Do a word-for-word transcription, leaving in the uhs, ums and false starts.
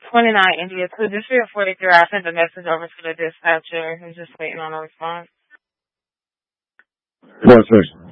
twenty-nine India two, District forty-three. I sent the message over to the dispatcher. I'm just waiting on a response. One second.